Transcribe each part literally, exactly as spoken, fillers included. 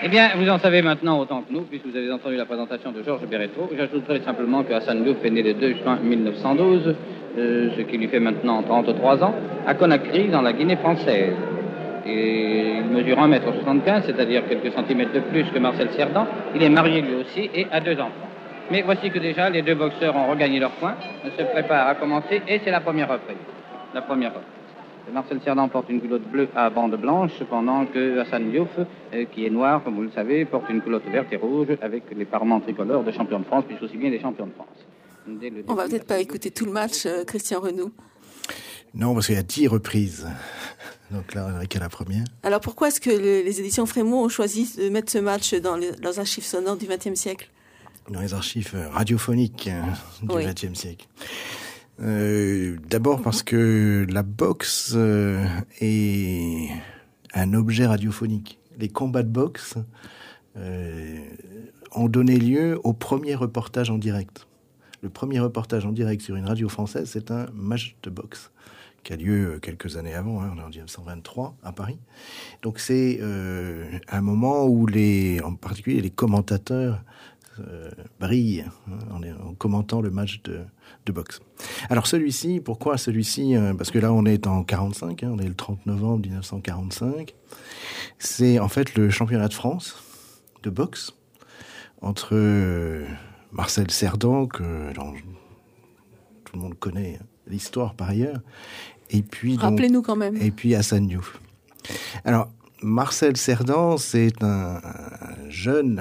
Eh bien, vous en savez maintenant autant que nous, puisque vous avez entendu la présentation de Georges Bérétaux. J'ajouterai simplement que Hassan Diouf est né le deux juin mille neuf cent douze, euh, ce qui lui fait maintenant trente-trois ans, à Conakry, dans la Guinée française. Et il mesure un mètre soixante-quinze, c'est-à-dire quelques centimètres de plus que Marcel Cerdan. Il est marié lui aussi et a deux enfants. Mais voici que déjà, les deux boxeurs ont regagné leur coin, se préparent à commencer, et c'est la première reprise. La première reprise. Marcel Cerdan porte une culotte bleue à bandes blanches, pendant que Hassan Diouf, euh, qui est noir, comme vous le savez, porte une culotte verte et rouge avec les parements tricolores de champion de France, puis aussi bien des champions de France. Dès le On va début, peut-être pas écouter tout le match, euh, Christian Renou. Non, parce qu'il y a dix reprises. Donc là, on n'est qu'à la première. Alors pourquoi est-ce que le, les éditions Frémaux ont choisi de mettre ce match dans les, leurs archives sonores du vingtième siècle? Dans les archives radiophoniques euh, du Oui. vingtième siècle. Euh, d'abord parce que la boxe euh, est un objet radiophonique. Les combats de boxe euh, ont donné lieu au premier reportage en direct. Le premier reportage en direct sur une radio française, c'est un match de boxe qui a lieu quelques années avant, hein, en dix-neuf cent vingt-trois à Paris. Donc c'est euh, un moment où les, en particulier les commentateurs Euh, brille hein, en, en commentant le match de, de boxe. Alors celui-ci, pourquoi celui-ci euh, Parce que là on est en quarante-cinq, hein, on est le trente novembre dix-neuf cent quarante-cinq. C'est en fait le championnat de France de boxe entre euh, Marcel Cerdan, que genre, tout le monde connaît l'histoire par ailleurs, et puis rappelez-nous quand même. Et puis Hassan Diouf. Alors Marcel Cerdan, c'est un, un jeune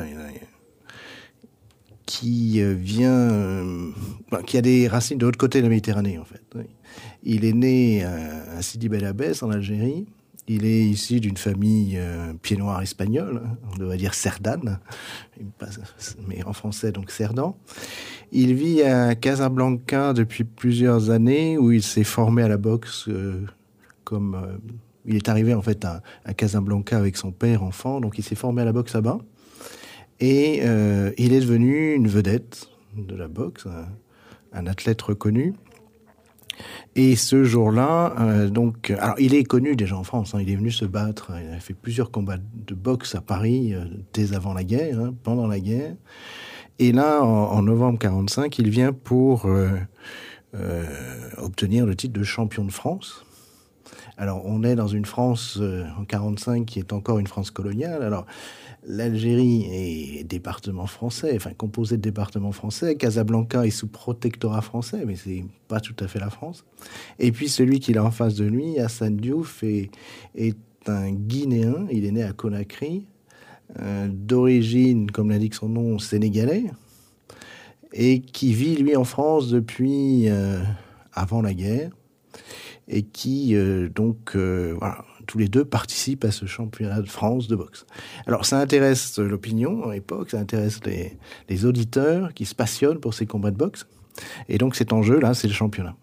qui vient, euh, qui a des racines de l'autre côté de la Méditerranée, en fait. Il est né à Sidi Bel Abbès, en Algérie. Il est issu d'une famille euh, pied-noir espagnole, on devrait dire Cerdane, mais en français, donc Cerdan. Il vit à Casablanca depuis plusieurs années, où il s'est formé à la boxe euh, comme... Euh, il est arrivé, en fait, à, à Casablanca avec son père enfant, donc il s'est formé à la boxe là-bas. Et euh, il est devenu une vedette de la boxe, un, un athlète reconnu. Et ce jour-là, euh, donc, alors il est connu déjà en France. Hein, il est venu se battre. Il a fait plusieurs combats de boxe à Paris euh, dès avant la guerre, hein, pendant la guerre. Et là, en, en novembre quarante-cinq, il vient pour euh, euh, obtenir le titre de champion de France. Alors, on est dans une France euh, en quarante-cinq qui est encore une France coloniale. Alors, l'Algérie est département français, enfin composé de départements français. Casablanca est sous protectorat français, mais c'est pas tout à fait la France. Et puis celui qui est en face de lui, Hassan Diouf, est, est un Guinéen. Il est né à Conakry, euh, d'origine, comme l'indique son nom, sénégalais, et qui vit lui en France depuis euh, avant la guerre, et qui euh, donc euh, voilà. Tous les deux participent à ce championnat de France de boxe. Alors, ça intéresse l'opinion à l'époque, ça intéresse les, les auditeurs qui se passionnent pour ces combats de boxe. Et donc, cet enjeu, là, c'est le championnat.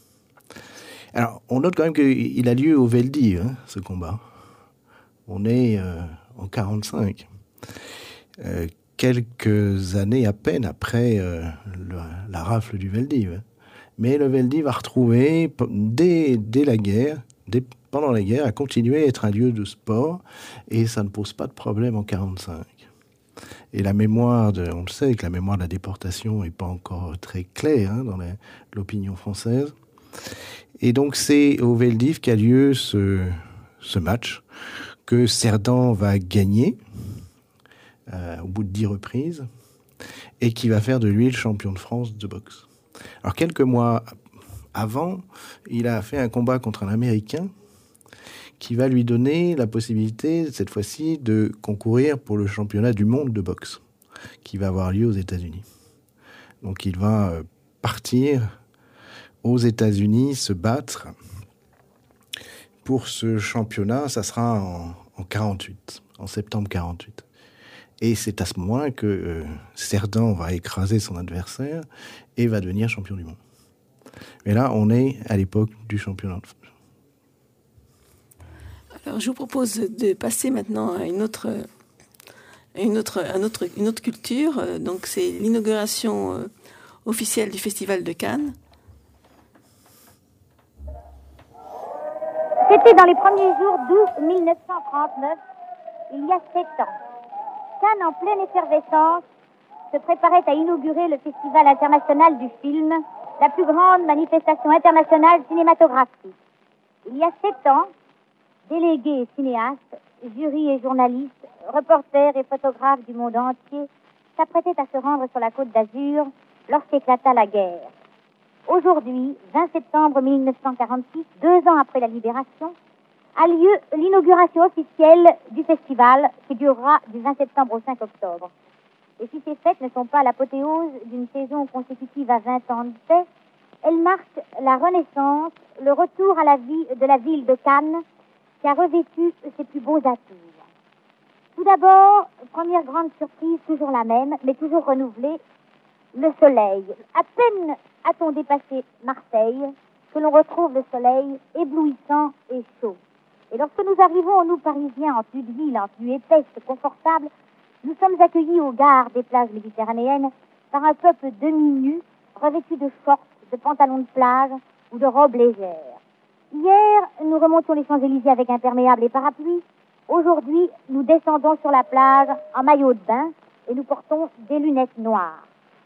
Alors, on note quand même qu'il a lieu au Veldiv, hein, ce combat. On est euh, en quarante-cinq. Euh, quelques années à peine après euh, le, la rafle du Veldiv. Mais le Veldiv a retrouvé, dès, dès la guerre, dès pendant la guerre, a continué à être un lieu de sport, et ça ne pose pas de problème en quarante-cinq. Et la mémoire, de, on le sait que la mémoire de la déportation n'est pas encore très claire hein, dans la, l'opinion française. Et donc c'est au Veldiv qu'a lieu ce, ce match, que Cerdan va gagner euh, au bout de dix reprises, et qui va faire de lui le champion de France de boxe. Alors quelques mois avant, il a fait un combat contre un Américain, qui va lui donner la possibilité, cette fois-ci, de concourir pour le championnat du monde de boxe, qui va avoir lieu aux États-Unis. Donc il va partir aux États-Unis, se battre pour ce championnat. Ça sera en, en quarante-huit, en septembre quarante-huit. Et c'est à ce moment que euh, Cerdan va écraser son adversaire et va devenir champion du monde. Mais là, on est à l'époque du championnat de France. Alors, je vous propose de passer maintenant à une autre, une autre, un autre, une autre culture. Donc, c'est l'inauguration euh, officielle du Festival de Cannes. C'était dans les premiers jours d'août mille neuf cent trente-neuf, il y a sept ans. Cannes, en pleine effervescence, se préparait à inaugurer le Festival international du film, la plus grande manifestation internationale cinématographique. Il y a sept ans, délégués et cinéastes, jurys et journalistes, reporters et photographes du monde entier s'apprêtaient à se rendre sur la Côte d'Azur lorsqu'éclata la guerre. Aujourd'hui, vingt septembre mille neuf cent quarante-six, deux ans après la libération, a lieu l'inauguration officielle du festival qui durera du vingt septembre au cinq octobre. Et si ces fêtes ne sont pas l'apothéose d'une saison consécutive à vingt ans de paix, elles marquent la renaissance, le retour à la vie de la ville de Cannes qui a revêtu ses plus beaux atours. Tout d'abord, première grande surprise, toujours la même, mais toujours renouvelée, le soleil. À peine a-t-on dépassé Marseille que l'on retrouve le soleil éblouissant et chaud. Et lorsque nous arrivons, nous Parisiens, en tenue de ville, en tenue épaisse, confortable, nous sommes accueillis aux gares des plages méditerranéennes par un peuple demi-nu, revêtu de shorts, de pantalons de plage ou de robes légères. Hier, nous remontions les Champs-Élysées avec imperméables et parapluies. Aujourd'hui, nous descendons sur la plage en maillot de bain et nous portons des lunettes noires.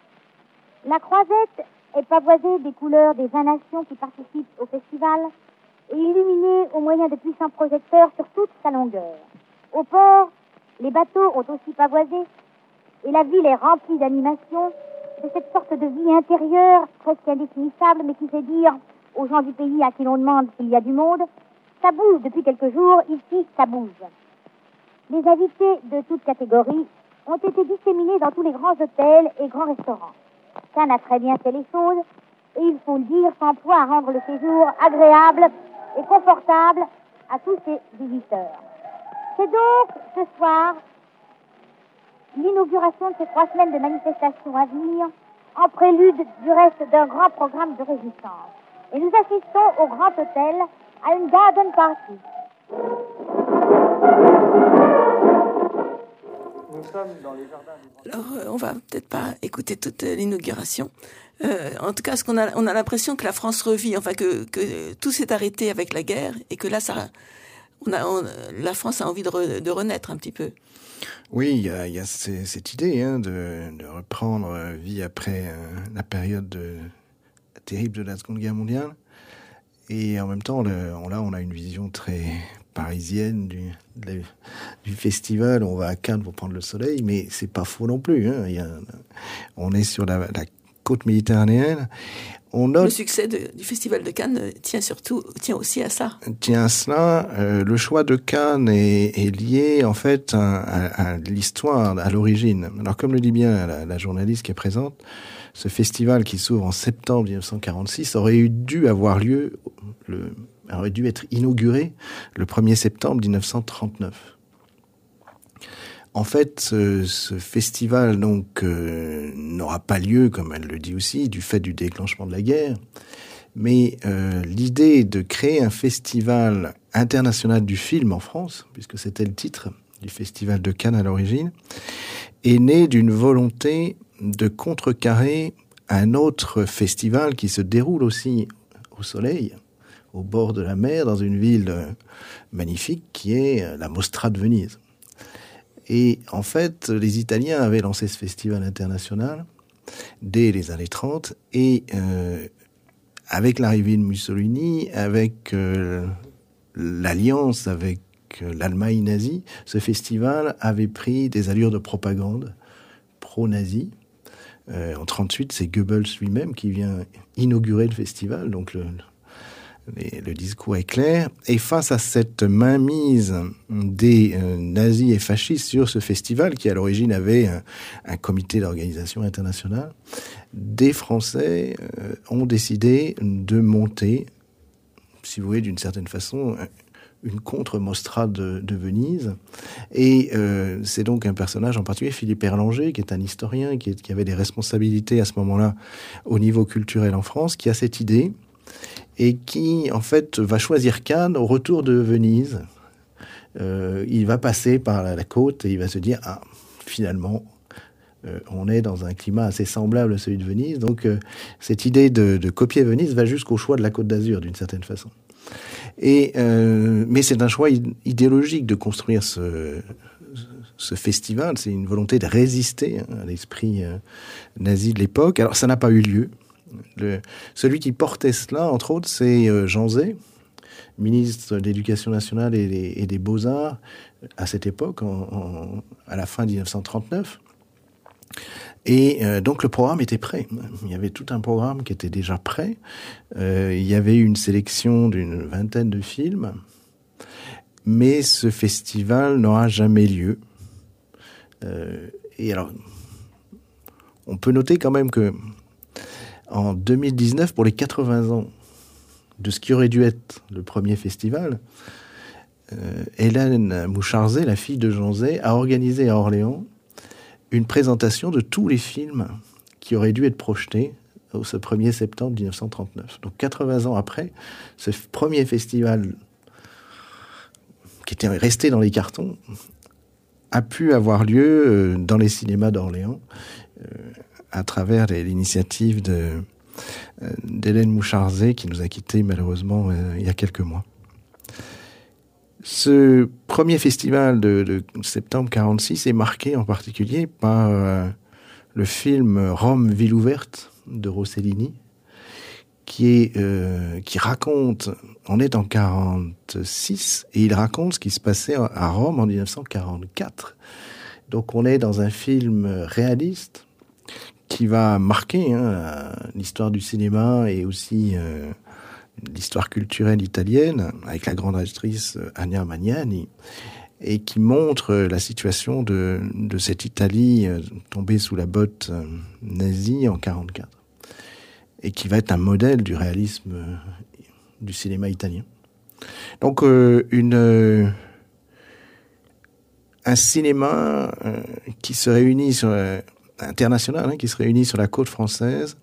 La Croisette est pavoisée des couleurs des vingt nations qui participent au festival et illuminée au moyen de puissants projecteurs sur toute sa longueur. Au port, les bateaux ont aussi pavoisé et la ville est remplie d'animations, de cette sorte de vie intérieure presque indéfinissable mais qui fait dire aux gens du pays à qui l'on demande s'il y a du monde, ça bouge depuis quelques jours, ici ça bouge. Les invités de toutes catégories ont été disséminés dans tous les grands hôtels et grands restaurants. Cannes a très bien fait les choses et il faut le dire, s'emploie à rendre le séjour agréable et confortable à tous ses visiteurs. C'est donc ce soir l'inauguration de ces trois semaines de manifestations à venir, en prélude du reste d'un grand programme de résistance. Et nous assistons au Grand Hôtel à une garden party. Nous sommes dans les jardins du Grand. Alors, euh, on va peut-être pas écouter toute euh, l'inauguration. Euh, en tout cas, ce qu'on a, on a l'impression que la France revit, enfin que, que tout s'est arrêté avec la guerre et que là, ça, on a, on, la France a envie de, re, de renaître un petit peu. Oui, il y a, il y a ces, cette idée hein, de, de reprendre vie après euh, la période de, terrible de la Seconde Guerre mondiale. Et en même temps, le, on, là, on a une vision très parisienne du, de, du festival. On va à Cannes pour prendre le soleil, mais c'est pas faux non plus. Hein. Il y a, on est sur la, la côte méditerranéenne. On note, le succès de, du festival de Cannes tient surtout, tient aussi à ça. Tient à cela. Euh, le choix de Cannes est, est lié en fait à, à, à l'histoire, à l'origine. Alors, comme le dit bien la, la journaliste qui est présente, ce festival qui s'ouvre en septembre mille neuf cent quarante-six aurait eu dû avoir lieu, le, aurait dû être inauguré le premier septembre mille neuf cent trente-neuf. En fait, ce, ce festival donc euh, n'aura pas lieu, comme elle le dit aussi, du fait du déclenchement de la guerre. Mais euh, l'idée de créer un festival international du film en France, puisque c'était le titre du festival de Cannes à l'origine, est née d'une volonté de contrecarrer un autre festival qui se déroule aussi au soleil, au bord de la mer, dans une ville magnifique qui est la Mostra de Venise. Et en fait, les Italiens avaient lancé ce festival international dès les années trente et euh, avec l'arrivée de Mussolini, avec euh, l'alliance avec euh, l'Allemagne nazie, ce festival avait pris des allures de propagande pro-nazie. Euh, en trente-huit, c'est Goebbels lui-même qui vient inaugurer le festival, donc le, le, le discours est clair. Et face à cette mainmise des euh, nazis et fascistes sur ce festival, qui à l'origine avait un, un comité d'organisation internationale, des Français euh, ont décidé de monter, si vous voulez, d'une certaine façon, une contre-Mostra de, de Venise. Et euh, c'est donc un personnage en particulier, Philippe Erlanger, qui est un historien, qui, est, qui avait des responsabilités à ce moment-là au niveau culturel en France, qui a cette idée et qui, en fait, va choisir Cannes au retour de Venise. Euh, il va passer par la, la côte et il va se dire « Ah, finalement, euh, on est dans un climat assez semblable à celui de Venise. » Donc, euh, cette idée de, de copier Venise va jusqu'au choix de la Côte d'Azur, d'une certaine façon. Et, euh, mais c'est un choix idéologique de construire ce, ce festival, c'est une volonté de résister hein, à l'esprit euh, nazi de l'époque. Alors ça n'a pas eu lieu. Le, celui qui portait cela, entre autres, c'est euh, Jean Zay, ministre de l'Éducation nationale et des, et des Beaux-Arts à cette époque, en, en, à la fin dix-neuf cent trente-neuf. Et euh, donc le programme était prêt. Il y avait tout un programme qui était déjà prêt. Euh, il y avait une sélection d'une vingtaine de films, mais ce festival n'aura jamais lieu. Euh, et alors, on peut noter quand même que en deux mille dix-neuf, pour les quatre-vingts ans de ce qui aurait dû être le premier festival, euh, Hélène Moucharzé, la fille de Jean Zay, a organisé à Orléans une présentation de tous les films qui auraient dû être projetés au ce premier septembre dix-neuf cent trente-neuf. Donc quatre-vingts ans après, ce premier festival qui était resté dans les cartons a pu avoir lieu dans les cinémas d'Orléans euh, à travers l'initiative de, euh, d'Hélène Moucharzé qui nous a quittés malheureusement euh, il y a quelques mois. Ce premier festival de, de septembre quarante-six est marqué en particulier par euh, le film Rome, ville ouverte de Rossellini, qui est euh, qui raconte, on est en quarante-six et il raconte ce qui se passait à Rome en dix-neuf cent quarante-quatre. Donc on est dans un film réaliste qui va marquer hein, l'histoire du cinéma et aussi euh, l'histoire culturelle italienne, avec la grande actrice Ania Magnani, et qui montre la situation de, de cette Italie tombée sous la botte nazie en quarante-quatre, et qui va être un modèle du réalisme du cinéma italien. Donc, euh, une, euh, un cinéma euh, qui se réunit sur, euh, international, hein, qui se réunit sur la côte française.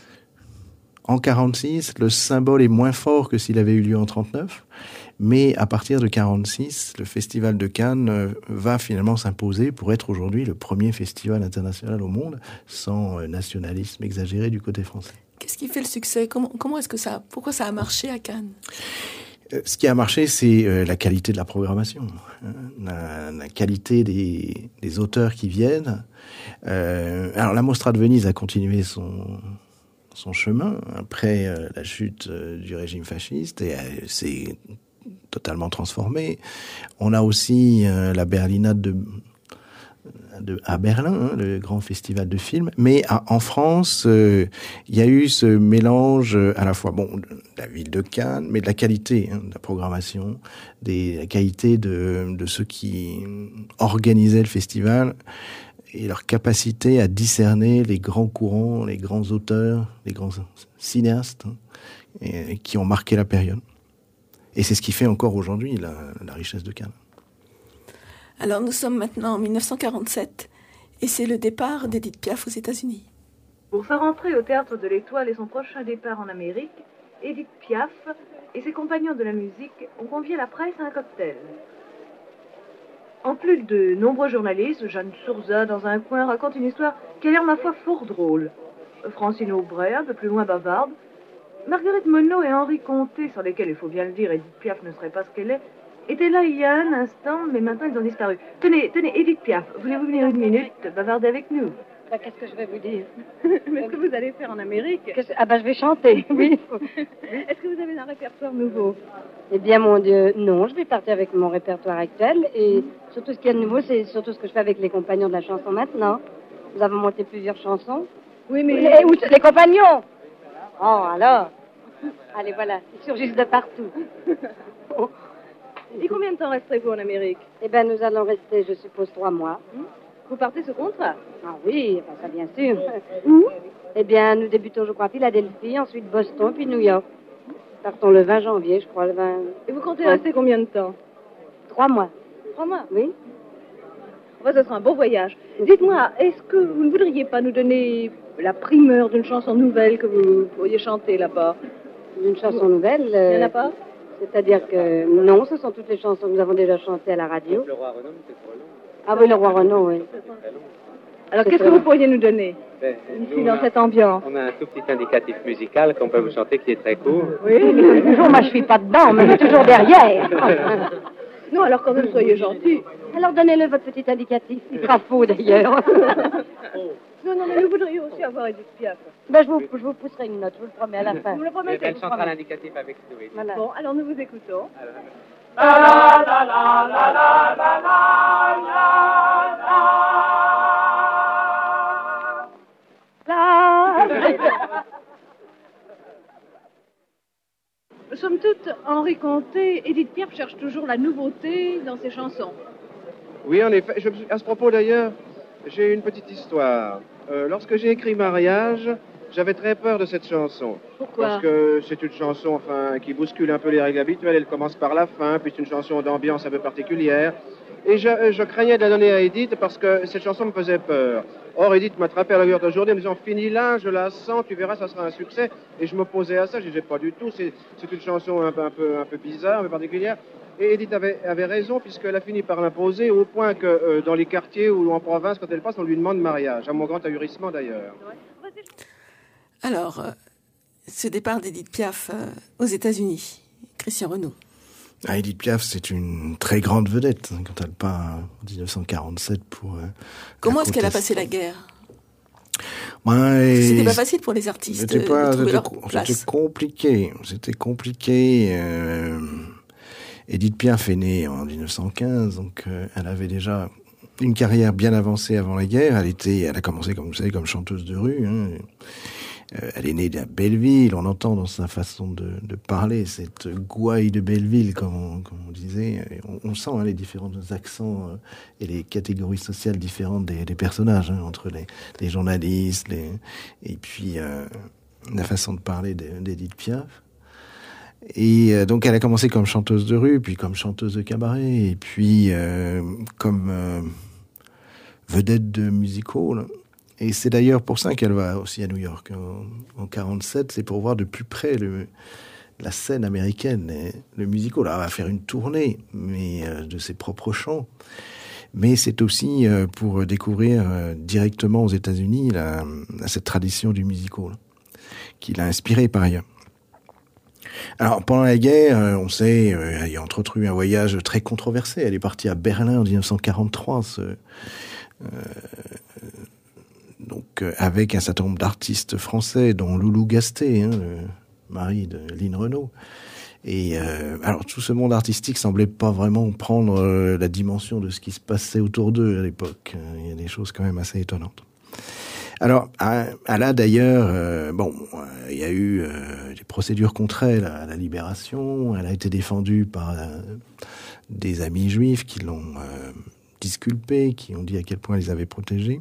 En quarante-six, le symbole est moins fort que s'il avait eu lieu en trente-neuf, mais à partir de quarante-six, le Festival de Cannes va finalement s'imposer pour être aujourd'hui le premier festival international au monde, sans nationalisme exagéré du côté français. Qu'est-ce qui fait le succès ? Comment, comment est-ce que ça, pourquoi ça a marché à Cannes ? Ce qui a marché, c'est la qualité de la programmation, la, la qualité des, des auteurs qui viennent. Euh, alors, la Mostra de Venise a continué son... son chemin après euh, la chute euh, du régime fasciste et euh, s'est totalement transformé. On a aussi euh, la Berlinade de, de, à Berlin, hein, le grand festival de films. Mais à, en France, il euh, y a eu ce mélange euh, à la fois bon, de la ville de Cannes, mais de la qualité hein, de la programmation, des, la qualité de, de ceux qui organisaient le festival, et leur capacité à discerner les grands courants, les grands auteurs, les grands cinéastes hein, et, qui ont marqué la période. Et c'est ce qui fait encore aujourd'hui la, la richesse de Cannes. Alors nous sommes maintenant en dix-neuf cent quarante-sept et c'est le départ d'Édith Piaf aux États-Unis. Pour faire entrer au Théâtre de l'Étoile et son prochain départ en Amérique, Édith Piaf et ses compagnons de la musique ont convié la presse à un cocktail. En plus de nombreux journalistes, Jeanne Sourza, dans un coin, raconte une histoire qui a l'air, ma foi, fort drôle. Francine Aubray, un peu plus loin bavarde. Marguerite Monod et Henri Comté, sur lesquels, il faut bien le dire, Édith Piaf ne serait pas ce qu'elle est, étaient là il y a un instant, mais maintenant ils ont disparu. Tenez, tenez, Édith Piaf, voulez-vous venir une minute bavarder avec nous ? Bah, qu'est-ce que je vais vous dire ? Mais ce que vous allez faire en Amérique ? Ah bah je vais chanter, oui. Est-ce que vous avez un répertoire nouveau ? Eh bien, mon Dieu, non, je vais partir avec mon répertoire actuel. Et surtout, ce qu'il y a de nouveau, c'est surtout ce que je fais avec les compagnons de la chanson maintenant. Nous avons monté plusieurs chansons. Oui, mais... Et où les compagnons ? Oh, alors. Allez, voilà, ils surgissent de partout. Et combien de temps resterez-vous en Amérique ? Eh bien, nous allons rester, je suppose, trois mois. Vous partez ce contrat ? Ah oui, enfin, ça bien sûr. Où ? Eh bien, nous débutons, je crois, Philadelphie, ensuite Boston, puis New York. Partons le vingt janvier, je crois, le vingt... Et vous comptez rester combien de temps ? Trois mois. Trois mois ? Oui. Enfin, ce sera un beau voyage. Dites-moi, est-ce que vous ne voudriez pas nous donner la primeur d'une chanson nouvelle que vous pourriez chanter là-bas ? D'une chanson nouvelle euh... Il n'y en a pas ? C'est-à-dire que, non, ce sont toutes les chansons que nous avons déjà chantées à la radio. Le Roi Renaud, c'est trop long. Ah oui, le Roi Renaud, oui. Alors, qu'est-ce que vous pourriez nous donner ? Ben, ici, dans a, cette ambiance. On a un tout petit indicatif musical qu'on peut vous chanter qui est très court. Oui, toujours, moi je suis pas dedans, mais je suis toujours derrière. Non, alors quand même, soyez gentil. Alors donnez-le votre petit indicatif. Il sera faux d'ailleurs. Non, non, mais nous voudrions aussi avoir Edith Piaf. Ben, je vous, je vous pousserai une note, je vous le promets à la fin. Vous le promettez, Belle vous centrale promettez. indicatif avec Louis. Voilà. Bon, alors nous vous écoutons. Somme toute, Henri Conté, Edith Piaf cherche toujours la nouveauté dans ses chansons. Oui, en effet. Je, à ce propos, d'ailleurs, j'ai une petite histoire. Euh, lorsque j'ai écrit Mariage, j'avais très peur de cette chanson. Pourquoi? Parce que c'est une chanson enfin, qui bouscule un peu les règles habituelles. Elle commence par la fin, puis c'est une chanson d'ambiance un peu particulière. Et je, je craignais de la donner à Edith parce que cette chanson me faisait peur. Or, Edith m'a attrapé à la gueule aujourd'hui en me disant « Finis là, je la sens, tu verras, ça sera un succès. » Et je m'opposais à ça, je disais pas du tout. C'est, c'est une chanson un peu, un, peu, un peu bizarre, un peu particulière. Et Edith avait, avait raison puisqu'elle a fini par l'imposer au point que euh, dans les quartiers ou en province, quand elle passe, on lui demande mariage. À mon grand ahurissement d'ailleurs. Alors, euh, ce départ d'Edith Piaf euh, aux États-Unis, Christian Renaud. Ah, Edith Piaf, c'est une très grande vedette hein, quand elle part en dix-neuf cent quarante-sept pour... Euh, Comment est-ce qu'elle a passé la guerre? Ouais, C'était pas facile pour les artistes c'était pas, de trouver c'était, leur co- place. c'était compliqué. C'était compliqué. Euh, Edith Piaf est née en dix-neuf cent quinze, donc euh, elle avait déjà une carrière bien avancée avant la guerre. Elle était, elle a commencé, comme vous savez, comme chanteuse de rue. Hein. Euh, elle est née à Belleville. On entend dans sa façon de, de parler cette gouaille de Belleville, comme on, comme on disait. Et on, on sent hein, les différents accents euh, et les catégories sociales différentes des, des personnages, hein, entre les, les journalistes, les, et puis euh, la façon de parler d'Edith Piaf. Et euh, donc elle a commencé comme chanteuse de rue, puis comme chanteuse de cabaret, et puis euh, comme euh, vedette de music-hall. Et c'est d'ailleurs pour ça qu'elle va aussi à New York en, en quarante-sept, c'est pour voir de plus près le, la scène américaine, et le music-hall. Elle va faire une tournée, mais euh, de ses propres chants. Mais c'est aussi euh, pour découvrir euh, directement aux États-Unis la, la, cette tradition du music-hall, qui l'a inspirée par ailleurs. Alors, pendant la guerre, euh, on sait, euh, il y a entre autres eu un voyage très controversé. Elle est partie à Berlin en dix-neuf cent quarante-trois, ce, euh, donc euh, avec un certain nombre d'artistes français, dont Loulou Gasté, hein, le mari de Lynn Renaud. Et euh, alors, tout ce monde artistique semblait pas vraiment prendre euh, la dimension de ce qui se passait autour d'eux à l'époque. Il y a des choses quand même assez étonnantes. Alors, elle a d'ailleurs, euh, bon, il euh, y a eu euh, des procédures contre elle à la Libération. Elle a été défendue par euh, des amis juifs qui l'ont euh, disculpée, qui ont dit à quel point ils avaient protégé.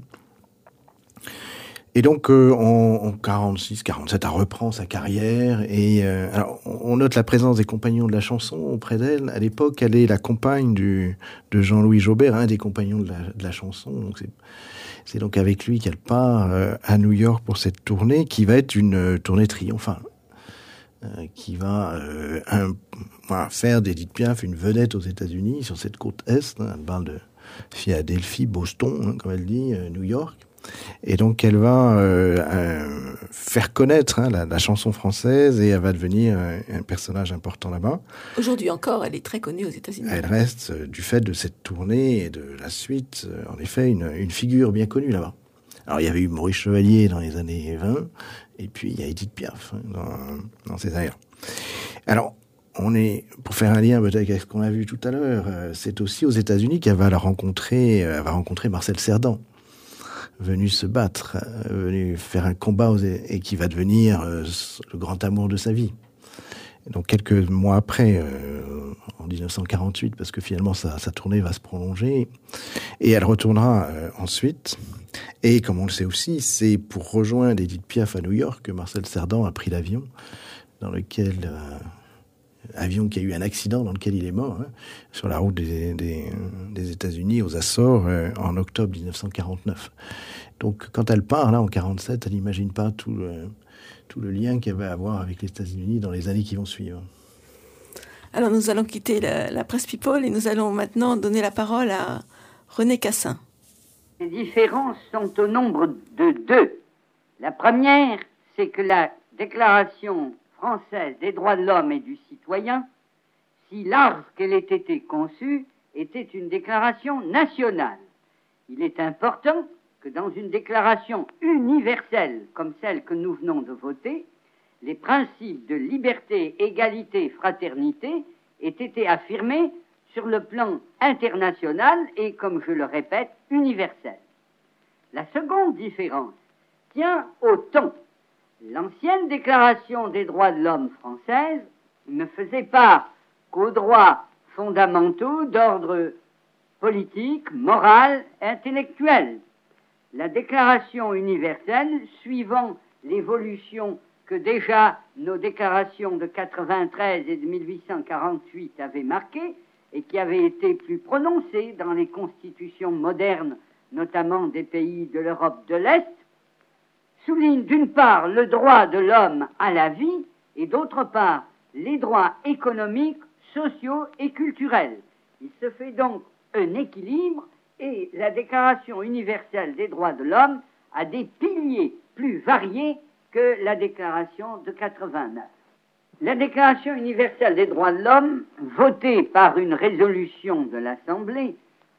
Et donc, euh, en, en quarante-six, quarante-sept, elle reprend sa carrière. Et euh, alors, on note la présence des compagnons de la chanson auprès d'elle. À l'époque, elle est la compagne du, de Jean-Louis Jobert, un des compagnons de la, de la chanson. Donc, c'est C'est donc avec lui qu'elle part euh, à New York pour cette tournée qui va être une euh, tournée triomphale, euh, qui va euh, un, voilà, faire d'Edith Piaf une vedette aux États-Unis sur cette côte est. Hein, elle parle de Philadelphie, Boston, hein, comme elle dit, euh, New York. Et donc elle va euh, euh, faire connaître hein, la, la chanson française et elle va devenir euh, un personnage important là-bas. Aujourd'hui encore, elle est très connue aux États-Unis. Elle reste, euh, du fait de cette tournée et de la suite, euh, en effet, une, une figure bien connue là-bas. Alors il y avait eu Maurice Chevalier dans les années vingt, et puis il y a Edith Piaf hein, dans, dans ces années. Alors, on est, pour faire un lien peut-être avec ce qu'on a vu tout à l'heure, euh, c'est aussi aux États-Unis qu'elle va la rencontrer, euh, elle va rencontrer Marcel Cerdan, venu se battre, euh, venu faire un combat aux, et qui va devenir euh, le grand amour de sa vie. Et donc quelques mois après, euh, en dix-neuf cent quarante-huit, parce que finalement sa, sa tournée va se prolonger, et elle retournera euh, ensuite. Et comme on le sait aussi, c'est pour rejoindre Edith Piaf à New York que Marcel Cerdan a pris l'avion, dans lequel euh, avion qui a eu un accident dans lequel il est mort, hein, sur la route des, des, des États-Unis aux Açores euh, en octobre dix-neuf cent quarante-neuf. Donc quand elle part là en quarante-sept, elle n'imagine pas tout le, tout le lien qu'elle va avoir avec les États-Unis dans les années qui vont suivre. Alors nous allons quitter la, la presse People et nous allons maintenant donner la parole à René Cassin. Les différences sont au nombre de deux. La première, c'est que la Déclaration française des droits de l'homme et du citoyen si large qu'elle ait été conçue, était une déclaration nationale. Il est important que dans une déclaration universelle comme celle que nous venons de voter, les principes de liberté, égalité, fraternité aient été affirmés sur le plan international et, comme je le répète, universel. La seconde différence tient au ton. L'ancienne Déclaration des droits de l'homme française ne faisait part qu'aux droits fondamentaux d'ordre politique, moral, intellectuel. La Déclaration universelle, suivant l'évolution que déjà nos déclarations de quatre-vingt-treize et de mille huit cent quarante-huit avaient marquée et qui avaient été plus prononcées dans les constitutions modernes, notamment des pays de l'Europe de l'Est, souligne d'une part le droit de l'homme à la vie et d'autre part les droits économiques, sociaux et culturels. Il se fait donc un équilibre et la Déclaration universelle des droits de l'homme a des piliers plus variés que la Déclaration de quatre-vingt-neuf. La Déclaration universelle des droits de l'homme, votée par une résolution de l'Assemblée,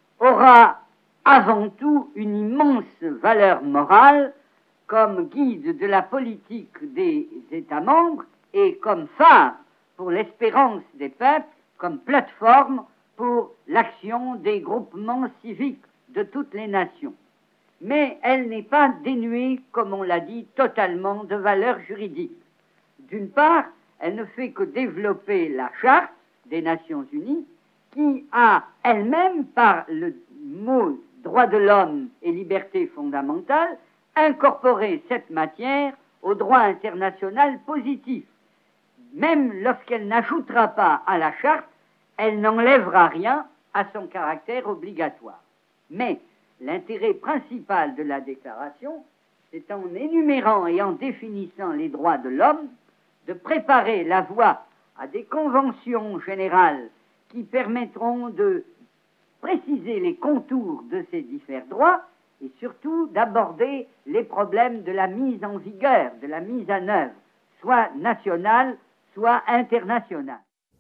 aura avant tout une immense valeur morale comme guide de la politique des États membres et comme phare pour l'espérance des peuples, comme plateforme pour l'action des groupements civiques de toutes les nations. Mais elle n'est pas dénuée, comme on l'a dit, totalement de valeur juridique. D'une part, elle ne fait que développer la Charte des Nations Unies, qui a elle-même, par le mot droit de l'homme et liberté fondamentale, incorporé cette matière au droit international positif. Même lorsqu'elle n'ajoutera pas à la Charte, elle n'enlèvera rien à son caractère obligatoire. Mais l'intérêt principal de la déclaration, c'est en énumérant et en définissant les droits de l'homme, de préparer la voie à des conventions générales qui permettront de préciser les contours de ces différents droits et surtout d'aborder les problèmes de la mise en vigueur, de la mise en œuvre, soit nationale, soit internationale.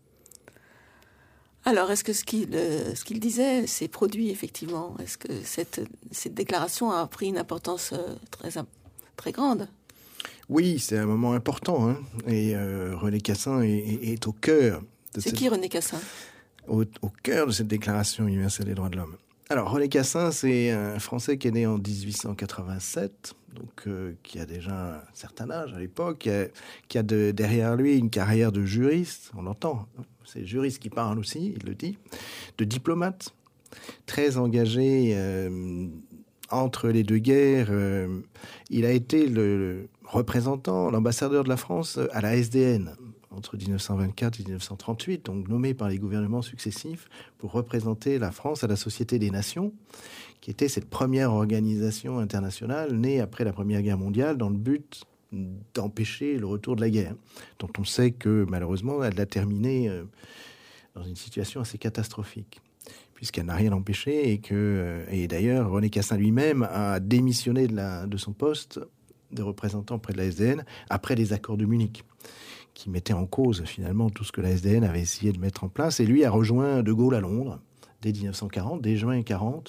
Alors, est-ce que ce qu'il, euh, ce qu'il disait s'est produit effectivement? Est-ce que cette, cette déclaration a pris une importance euh, très, très grande? Oui, c'est un moment important. Hein, et euh, René Cassin est, est, est au cœur. De c'est cette... qui René Cassin? au, au cœur de cette Déclaration universelle des droits de l'homme. Alors, René Cassin, c'est un Français qui est né en dix-huit cent quatre-vingt-sept, donc euh, qui a déjà un certain âge à l'époque, qui a, qui a de, derrière lui une carrière de juriste, on l'entend, c'est juriste qui parle aussi, il le dit, de diplomate, très engagé euh, entre les deux guerres. Euh, il a été le représentant, l'ambassadeur de la France à la S D N, entre dix-neuf cent vingt-quatre et dix-neuf cent trente-huit, donc nommé par les gouvernements successifs pour représenter la France à la Société des Nations, qui était cette première organisation internationale née après la Première Guerre mondiale dans le but d'empêcher le retour de la guerre, dont on sait que malheureusement elle a terminé dans une situation assez catastrophique, puisqu'elle n'a rien empêché et que, et d'ailleurs René Cassin lui-même a démissionné de, la, de son poste de représentant près de la S D N après les accords de Munich, qui mettait en cause finalement tout ce que la S D N avait essayé de mettre en place. Et lui a rejoint De Gaulle à Londres dès dix-neuf cent quarante, dès juin quarante.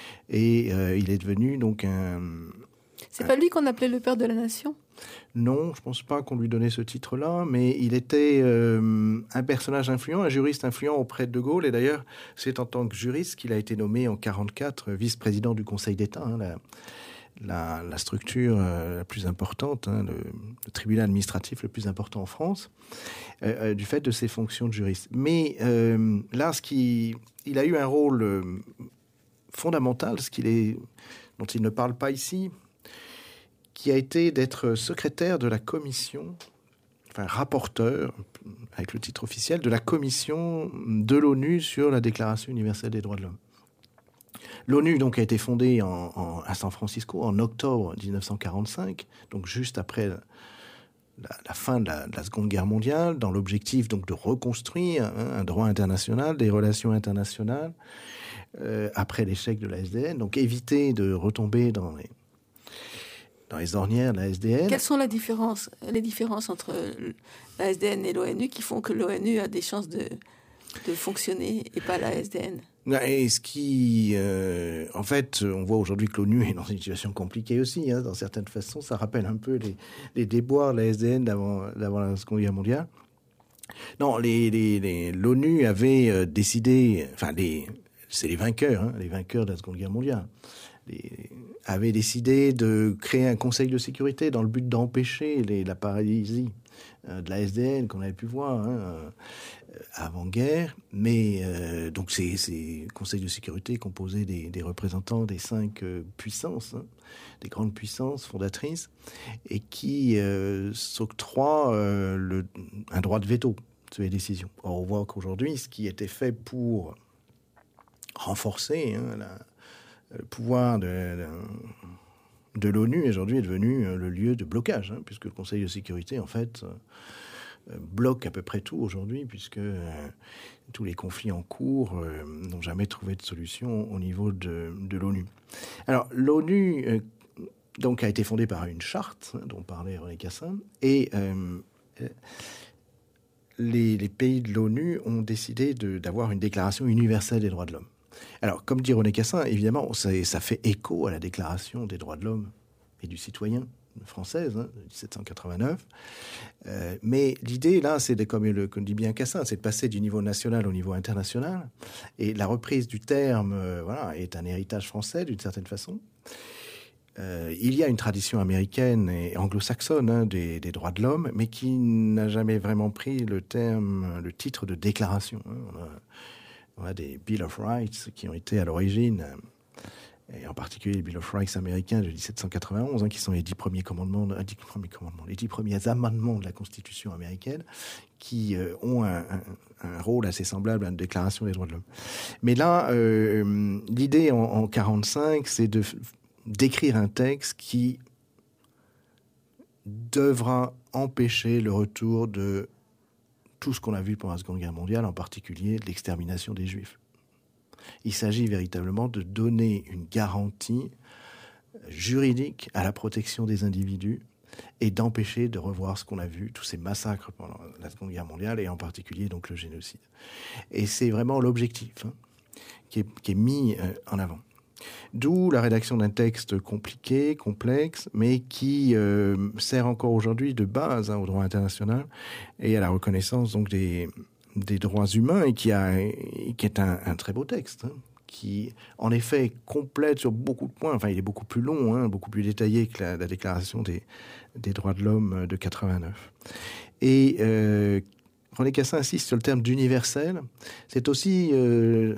Et euh, il est devenu donc un... C'est un... pas lui qu'on appelait le père de la nation? Non, je pense pas qu'on lui donnait ce titre-là, mais il était euh, un personnage influent, un juriste influent auprès de De Gaulle. Et d'ailleurs, c'est en tant que juriste qu'il a été nommé en quarante-quatre vice-président du Conseil d'État, hein, la... La, la structure euh, la plus importante, hein, le, le tribunal administratif le plus important en France, euh, euh, du fait de ses fonctions de juriste. Mais euh, là, ce qui, il a eu un rôle euh, fondamental, ce qu'il est, dont il ne parle pas ici, qui a été d'être secrétaire de la commission, enfin rapporteur, avec le titre officiel, de la commission de l'ONU sur la Déclaration universelle des droits de l'homme. L'ONU donc a été fondée en, en, à San Francisco en octobre dix-neuf cent quarante-cinq, donc juste après la, la fin de la, de la Seconde Guerre mondiale, dans l'objectif donc de reconstruire hein, un droit international, des relations internationales euh, après l'échec de la S D N, donc éviter de retomber dans les dans les ornières de la S D N. Quelles sont les différences, les différences entre la S D N et l'ONU qui font que l'ONU a des chances de de fonctionner et pas la S D N. Et ce qui, euh, en fait, on voit aujourd'hui que l'ONU est dans une situation compliquée aussi, hein, dans certaines façons. Ça rappelle un peu les, les déboires de la S D N d'avant, d'avant la Seconde Guerre mondiale. Non, les, les, les, l'ONU avait euh, décidé, enfin, les, c'est les vainqueurs, hein, les vainqueurs de la Seconde Guerre mondiale, les, avaient décidé de créer un Conseil de sécurité dans le but d'empêcher les, la paralysie euh, de la S D N qu'on avait pu voir hein, euh, avant-guerre. Mais euh, donc ces, ces conseils de sécurité composés des, des représentants des cinq euh, puissances, hein, des grandes puissances fondatrices, et qui euh, s'octroient euh, le, un droit de veto sur les décisions. Or, on voit qu'aujourd'hui, ce qui était fait pour renforcer hein, la, le pouvoir de, de, de l'ONU aujourd'hui est devenu le lieu de blocage, hein, puisque le Conseil de sécurité, en fait, euh, bloque à peu près tout aujourd'hui, puisque euh, tous les conflits en cours euh, n'ont jamais trouvé de solution au niveau de, de l'ONU. Alors, l'ONU euh, donc, a été fondée par une charte, hein, dont parlait René Cassin, et euh, les, les pays de l'ONU ont décidé de, d'avoir une déclaration universelle des droits de l'homme. Alors, comme dit René Cassin, évidemment, ça, ça fait écho à la Déclaration des droits de l'homme et du citoyen française, hein, de dix-sept cent quatre-vingt-neuf. Euh, mais l'idée, là, c'est, de, comme le comme dit bien Cassin, c'est de passer du niveau national au niveau international. Et la reprise du terme, euh, voilà, est un héritage français, d'une certaine façon. Euh, il y a une tradition américaine et anglo-saxonne hein, des, des droits de l'homme, mais qui n'a jamais vraiment pris le terme, le titre de déclaration. Hein. On a, On a des Bill of Rights qui ont été à l'origine, et en particulier les Bill of Rights américains de dix-sept cent quatre-vingt-onze, hein, qui sont les dix premiers commandements, euh, dix premiers commandements, les dix premiers amendements de la Constitution américaine, qui euh, ont un, un, un rôle assez semblable à une déclaration des droits de l'homme. Mais là, euh, l'idée en, en quarante-cinq, c'est de f- d'écrire un texte qui devra empêcher le retour de tout ce qu'on a vu pendant la Seconde Guerre mondiale, en particulier l'extermination des Juifs. Il s'agit véritablement de donner une garantie juridique à la protection des individus et d'empêcher de revoir ce qu'on a vu, tous ces massacres pendant la Seconde Guerre mondiale, et en particulier donc le génocide. Et c'est vraiment l'objectif hein, qui, est, qui est mis euh, en avant. D'où la rédaction d'un texte compliqué, complexe, mais qui euh, sert encore aujourd'hui de base hein, au droit international et à la reconnaissance donc des, des droits humains, et qui, a, qui est un, un très beau texte, hein, qui en effet complète sur beaucoup de points. Enfin, il est beaucoup plus long, hein, beaucoup plus détaillé que la, la Déclaration des, des droits de l'homme de quatre-vingt-neuf. Et euh, René Cassin insiste sur le terme d'universel. C'est aussi euh,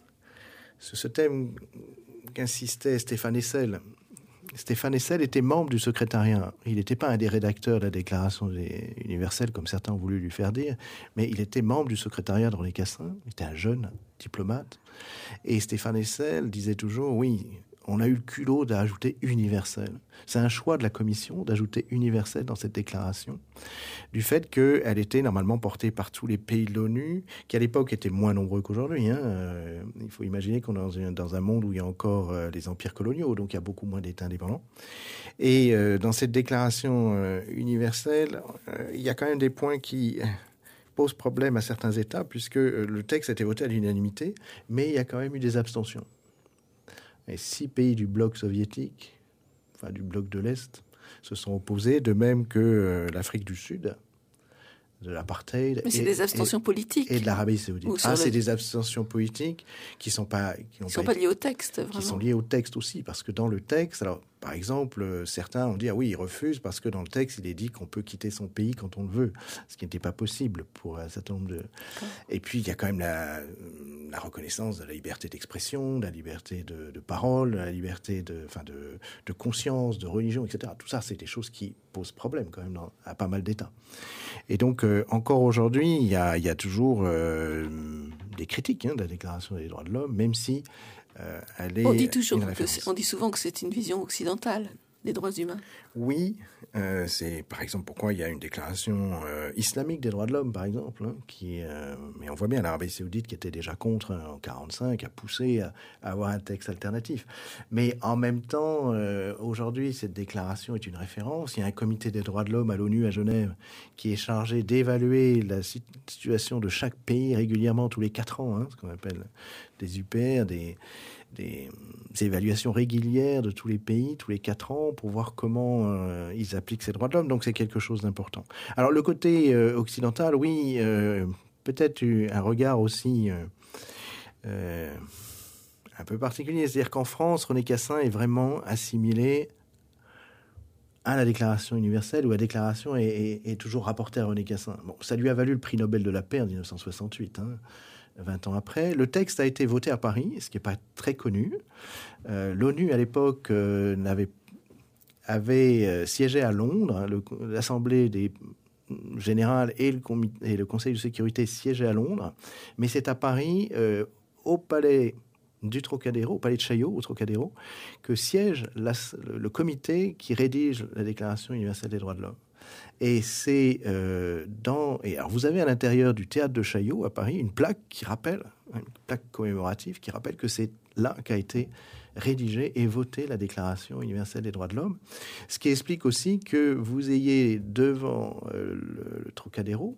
ce, ce thème qu'insistait Stéphane Hessel. Stéphane Hessel était membre du secrétariat. Il n'était pas un des rédacteurs de la Déclaration des universelle, comme certains ont voulu lui faire dire, mais il était membre du secrétariat de René Cassin. Il était un jeune diplomate. Et Stéphane Hessel disait toujours, oui, on a eu le culot d'ajouter universel. C'est un choix de la Commission d'ajouter universel dans cette déclaration, du fait qu'elle était normalement portée par tous les pays de l'ONU, qui à l'époque étaient moins nombreux qu'aujourd'hui. Hein. Euh, il faut imaginer qu'on est dans un, dans un monde où il y a encore euh, les empires coloniaux, donc il y a beaucoup moins d'États indépendants. Et euh, dans cette déclaration euh, universelle, euh, il y a quand même des points qui posent problème à certains États, puisque euh, le texte a été voté à l'unanimité, mais il y a quand même eu des abstentions. Et six pays du bloc soviétique, enfin du bloc de l'Est, se sont opposés, de même que euh, l'Afrique du Sud, de l'apartheid. Mais c'est et, des abstentions et, politiques. Et de l'Arabie Saoudite. Ah, le... c'est des abstentions politiques qui sont pas, qui ne sont pas, pas liées au texte, vraiment. Qui sont liées au texte aussi, parce que dans le texte, alors par exemple, certains ont dit ah oui, ils refusent parce que dans le texte, il est dit qu'on peut quitter son pays quand on le veut, ce qui n'était pas possible pour un certain nombre de. D'accord. Et puis il y a quand même la, la reconnaissance de la liberté d'expression, de la liberté de, de parole, de la liberté de, enfin de, de conscience, de religion, et cetera. Tout ça, c'est des choses qui posent problème quand même dans, à pas mal d'États. Et donc euh, encore aujourd'hui, il y a, il y a toujours euh, des critiques hein, de la Déclaration des droits de l'homme, même si Euh, elle est on dit toujours que on dit souvent que c'est une vision occidentale. des droits humains. Oui, euh, c'est par exemple pourquoi il y a une déclaration euh, islamique des droits de l'homme, par exemple, hein, qui, euh, mais on voit bien l'Arabie Saoudite qui était déjà contre hein, en quarante-cinq, a poussé à, à avoir un texte alternatif. Mais en même temps, euh, aujourd'hui, cette déclaration est une référence. Il y a un comité des droits de l'homme à l'ONU à Genève qui est chargé d'évaluer la situation de chaque pays régulièrement tous les quatre ans, hein, ce qu'on appelle des U P R, des Des, des évaluations régulières de tous les pays, tous les quatre ans, pour voir comment euh, ils appliquent ces droits de l'homme. Donc c'est quelque chose d'important. Alors le côté euh, occidental, oui, euh, peut-être un regard aussi euh, euh, un peu particulier. C'est-à-dire qu'en France, René Cassin est vraiment assimilé à la Déclaration universelle, où la Déclaration est, est, est toujours rapportée à René Cassin. Bon, ça lui a valu le prix Nobel de la paix en dix-neuf cent soixante-huit, hein. vingt ans après. Le texte a été voté à Paris, ce qui n'est pas très connu. Euh, L'ONU, à l'époque, euh, n'avait, avait euh, siégé à Londres. Le, L'Assemblée des générales et le, et le Conseil de sécurité siégeaient à Londres. Mais c'est à Paris, euh, au palais du Trocadéro, au palais de Chaillot, au Trocadéro, que siège la, le, le comité qui rédige la Déclaration universelle des droits de l'homme. Et c'est euh, dans... Et alors vous avez à l'intérieur du théâtre de Chaillot, à Paris, une plaque qui rappelle, une plaque commémorative qui rappelle que c'est là qu'a été rédigée et votée la Déclaration universelle des droits de l'homme. Ce qui explique aussi que vous ayez devant euh, le, le Trocadéro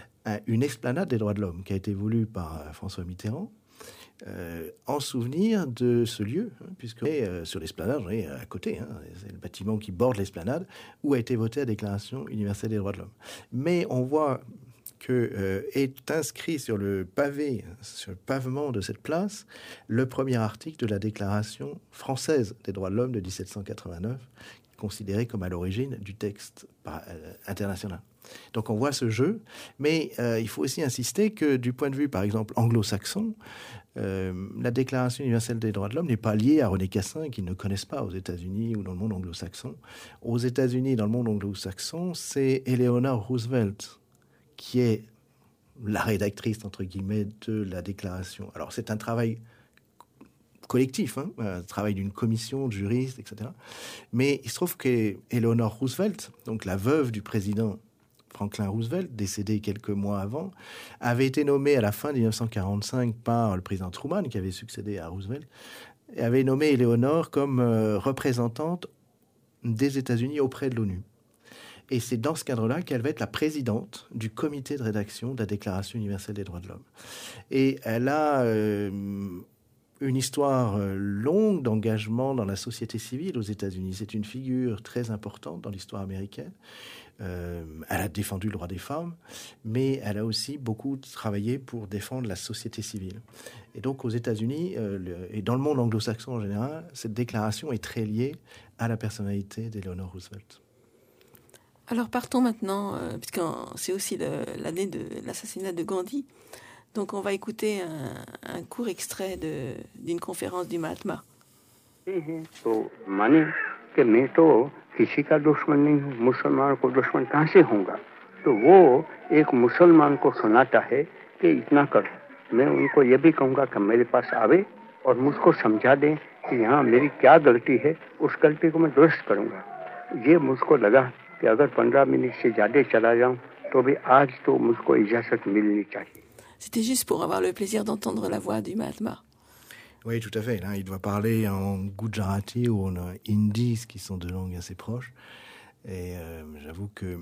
une esplanade des droits de l'homme qui a été voulue par François Mitterrand, Euh, en souvenir de ce lieu, hein, puisque euh, sur l'esplanade, on est à côté, hein, c'est le bâtiment qui borde l'esplanade, où a été votée la Déclaration universelle des droits de l'homme. Mais on voit que euh, est inscrit sur le pavé, sur le pavement de cette place, le premier article de la Déclaration française des droits de l'homme de dix-sept cent quatre-vingt-neuf, considéré comme à l'origine du texte par, euh, international. Donc on voit ce jeu, mais euh, il faut aussi insister que du point de vue, par exemple, anglo-saxon, euh, la Déclaration universelle des droits de l'homme n'est pas liée à René Cassin, qu'ils ne connaissent pas aux États-Unis ou dans le monde anglo-saxon. Aux États-Unis, dans le monde anglo-saxon, c'est Eleanor Roosevelt qui est la rédactrice, entre guillemets, de la Déclaration. Alors c'est un travail collectif, hein, un travail d'une commission de juristes, et cetera. Mais il se trouve qu'Eleanor Roosevelt, donc la veuve du président Franklin Roosevelt, décédé quelques mois avant, avait été nommé à la fin de dix-neuf cent quarante-cinq par le président Truman, qui avait succédé à Roosevelt, et avait nommé Eleanor comme euh, représentante des États-Unis auprès de l'ONU. Et c'est dans ce cadre-là qu'elle va être la présidente du comité de rédaction de la Déclaration universelle des droits de l'homme. Et elle a euh, une histoire longue d'engagement dans la société civile aux États-Unis. C'est une figure très importante dans l'histoire américaine. Euh, elle a défendu le droit des femmes, mais elle a aussi beaucoup travaillé pour défendre la société civile. Et donc aux États-Unis, euh, le, et dans le monde anglo-saxon en général, cette déclaration est très liée à la personnalité d'Eleanor Roosevelt. Alors partons maintenant, euh, puisque c'est aussi le, l'année de l'assassinat de Gandhi. Donc on va écouter un, un court extrait de, d'une conférence du Mahatma. तो माने कि मैं तो किसी का दुश्मन नहीं हूँ, मुसलमान को दुश्मन कहाँ से होगा? तो वो एक मुसलमान को सुनाता है कि इतना कर। मैं उनको ये भी कहूँगा कि मेरे पास आवे और मुझको समझा दें कि यहाँ मेरी क्या गलती है, उस गलती को मैं दुरुस्त करूँगा। ये मुझको लगा कि अगर पंद्रह मिनट से ज़्यादा चला जाऊँ तो भी आज तो मुझको इजाज़त मिलनी चाहिए. C'était juste pour avoir le plaisir d'entendre la voix du Mahatma. Oui, tout à fait. Là, il doit parler en Gujarati ou en hindi, qui sont deux langues assez proches. Et euh, j'avoue que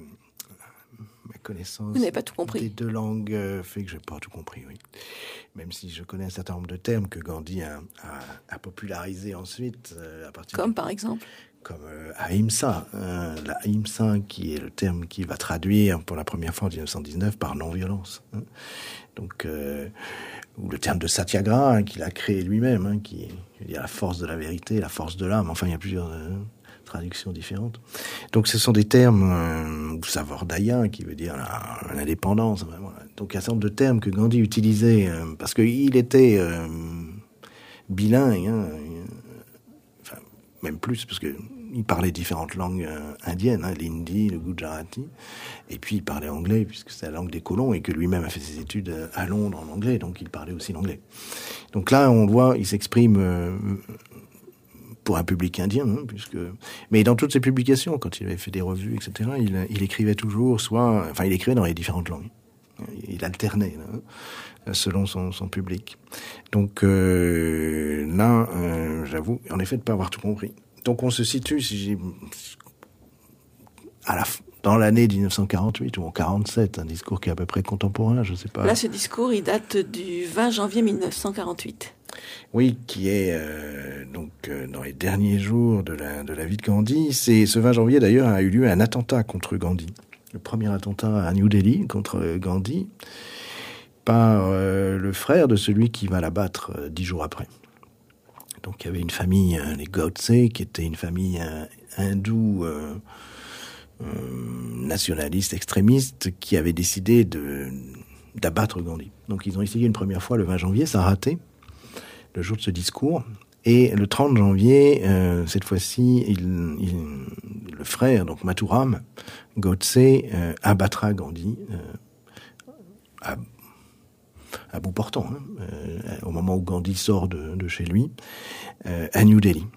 ma connaissance Vous n'avez pas tout compris. des deux langues euh, fait que je n'ai pas tout compris, oui. Même si je connais un certain nombre de termes que Gandhi a, a, a popularisés ensuite. Euh, à partir Comme de... par exemple Comme euh, Ahimsa, hein, la Ahimsa qui est le terme qui va traduire pour la première fois en dix-neuf cent dix-neuf par non-violence. Hein. Donc, euh, ou le terme de Satyagraha hein, qu'il a créé lui-même, hein, qui veut dire la force de la vérité, la force de l'âme. Enfin, il y a plusieurs euh, traductions différentes. Donc, ce sont des termes, euh, ou Savardaya qui veut dire la, l'indépendance. Voilà. Donc, il y a un certain nombre de termes que Gandhi utilisait euh, parce qu'il était euh, bilingue. Hein, même plus, parce qu'il parlait différentes langues euh, indiennes, hein, l'hindi, le gujarati, et puis il parlait anglais, puisque c'est la langue des colons, et que lui-même a fait ses études à Londres en anglais, donc il parlait aussi l'anglais. Donc là, on le voit, il s'exprime euh, pour un public indien, hein, puisque. Mais dans toutes ses publications, quand il avait fait des revues, et cetera, il, il écrivait toujours, soit, enfin, il écrivait dans les différentes langues. Il alternait là, selon son, son public. Donc euh, là, euh, j'avoue, en effet, de pas avoir tout compris. Donc on se situe, si j'ai à la dans l'année dix-neuf cent quarante-huit ou en quarante-sept, un discours qui est à peu près contemporain, je sais pas. Là, ce discours, il date du vingt janvier mille neuf cent quarante-huit. Oui, qui est euh, donc euh, dans les derniers jours de la de la vie de Gandhi. C'est ce vingt janvier d'ailleurs a eu lieu un attentat contre Gandhi, le premier attentat à New Delhi contre Gandhi par euh, le frère de celui qui va l'abattre euh, dix jours après. Donc il y avait une famille, euh, les Godse, qui était une famille euh, hindoue. Euh, Euh, nationalistes, extrémistes, qui avaient décidé de, d'abattre Gandhi. Donc ils ont essayé une première fois le vingt janvier, ça a raté, le jour de ce discours. Et le trente janvier, euh, cette fois-ci, il, il, le frère, donc Mathuram Godse, euh, abattra Gandhi euh, à, à bout portant, hein, euh, au moment où Gandhi sort de, de chez lui, euh, à New Delhi.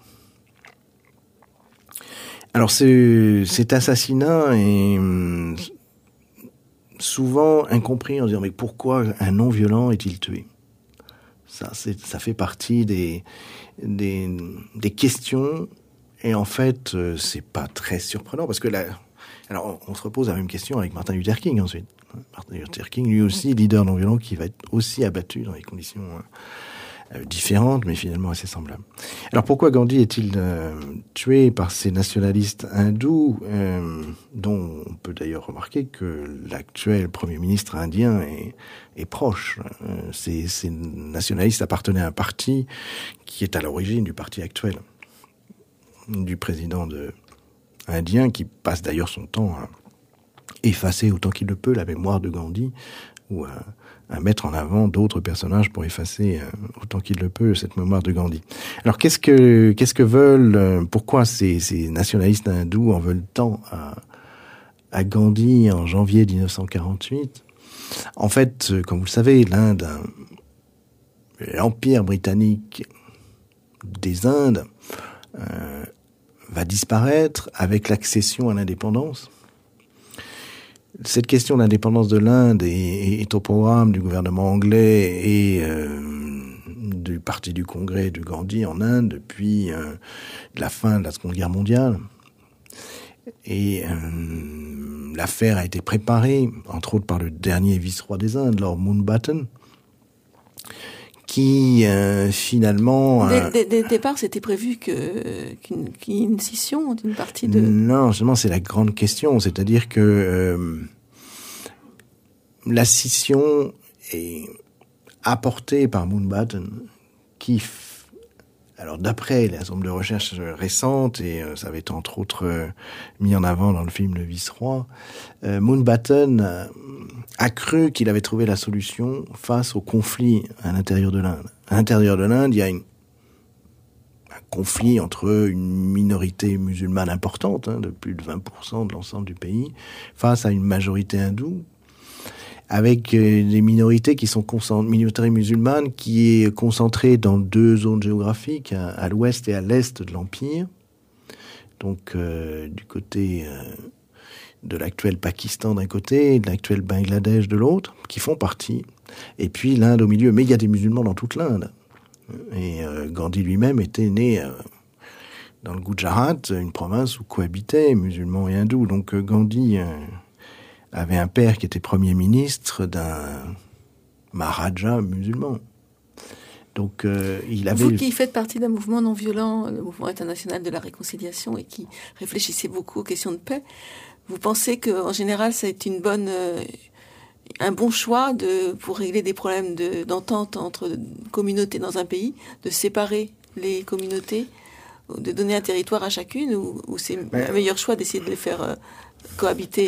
Alors ce, cet assassinat est hum, souvent incompris en disant mais pourquoi un non-violent est-il tué ? Ça, c'est, ça fait partie des, des, des questions et en fait c'est pas très surprenant parce que là, alors on, on se repose la même question avec Martin Luther King ensuite. Martin Luther King, lui aussi leader non-violent, qui va être aussi abattu dans des conditions euh, différentes, mais finalement assez semblables. Alors pourquoi Gandhi est-il euh, tué par ces nationalistes hindous, euh, dont on peut d'ailleurs remarquer que l'actuel Premier ministre indien est, est proche. Euh, ces, ces nationalistes appartenaient à un parti qui est à l'origine du parti actuel, du président de, indien, qui passe d'ailleurs son temps à effacer autant qu'il le peut la mémoire de Gandhi, ou à à mettre en avant d'autres personnages pour effacer euh, autant qu'il le peut cette mémoire de Gandhi. Alors qu'est-ce que qu'est-ce que veulent, euh, pourquoi ces, ces nationalistes hindous en veulent tant à, à Gandhi en janvier dix-neuf cent quarante-huit ? En fait, euh, comme vous le savez, l'Inde, l'empire britannique des Indes euh, va disparaître avec l'accession à l'indépendance. Cette question de l'indépendance de l'Inde est, est au programme du gouvernement anglais et euh, du parti du Congrès de Gandhi en Inde depuis euh, la fin de la Seconde Guerre mondiale. Et euh, l'affaire a été préparée, entre autres par le dernier vice-roi des Indes, Lord Mountbatten, qui euh, finalement... Dès, euh, dès, dès le départ, c'était prévu que, qu'une, qu'il y ait une scission d'une partie de... Non, justement, c'est la grande question. C'est-à-dire que euh, la scission est apportée par Mountbatten, qui... F... Alors, d'après les ensembles de recherches récentes, et euh, ça avait été entre autres euh, mis en avant dans le film Le Vice-Roi, euh, Mountbatten a, a cru qu'il avait trouvé la solution face au conflit à l'intérieur de l'Inde. À l'intérieur de l'Inde, il y a une, un conflit entre une minorité musulmane importante, hein, de plus de vingt pour cent de l'ensemble du pays, face à une majorité hindoue, avec euh, des minorités qui sont concentrées, minorité musulmane qui est concentrée dans deux zones géographiques, à, à l'ouest et à l'est de l'Empire, donc euh, du côté euh, de l'actuel Pakistan d'un côté et de l'actuel Bangladesh de l'autre, qui font partie, et puis l'Inde au milieu. Mais il y a des musulmans dans toute l'Inde. Et euh, Gandhi lui-même était né euh, dans le Gujarat, une province où cohabitaient musulmans et hindous. Donc euh, Gandhi... Euh, avait un père qui était Premier ministre d'un Maharaja musulman. Donc, euh, il avait... Vous qui faites partie d'un mouvement non violent, le mouvement international de la réconciliation, et qui réfléchissez beaucoup aux questions de paix, vous pensez qu'en général, ça est une bonne, euh, un bon choix de, pour régler des problèmes de, d'entente entre communautés dans un pays, de séparer les communautés, de donner un territoire à chacune, ou, ou c'est ben, un meilleur choix d'essayer de les faire euh, cohabiter ?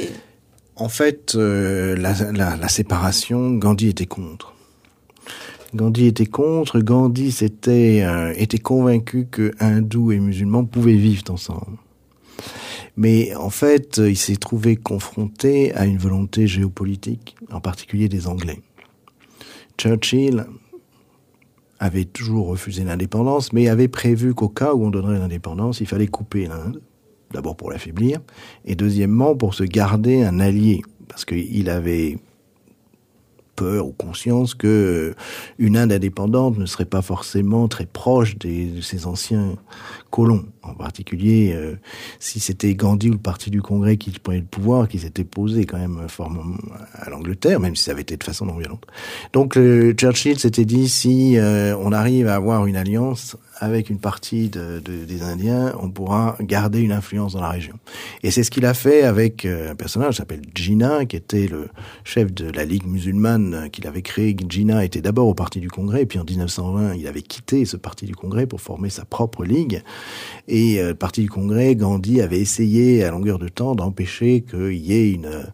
En fait, euh, la, la, la séparation, Gandhi était contre. Gandhi était contre. Gandhi s'était, euh, était convaincu que hindous et musulmans pouvaient vivre ensemble. Mais en fait, il s'est trouvé confronté à une volonté géopolitique, en particulier des Anglais. Churchill avait toujours refusé l'indépendance, mais avait prévu qu'au cas où on donnerait l'indépendance, il fallait couper l'Inde, d'abord pour l'affaiblir, et deuxièmement pour se garder un allié, parce qu'il avait peur ou conscience que une Inde indépendante ne serait pas forcément très proche des, de ses anciens colons. En particulier, euh, si c'était Gandhi ou le Parti du Congrès qui prenait le pouvoir, qui s'était posé quand même formellement à l'Angleterre, même si ça avait été de façon non violente. Donc le Churchill s'était dit, si euh, on arrive à avoir une alliance avec une partie de, de, des Indiens, on pourra garder une influence dans la région. Et c'est ce qu'il a fait avec euh, un personnage qui s'appelle Jinnah, qui était le chef de la Ligue musulmane qu'il avait créée. Jinnah était d'abord au Parti du Congrès, et puis en dix-neuf cent vingt, il avait quitté ce Parti du Congrès pour former sa propre ligue. Et euh, le Parti du Congrès, Gandhi avait essayé à longueur de temps d'empêcher qu'il y ait une... Euh,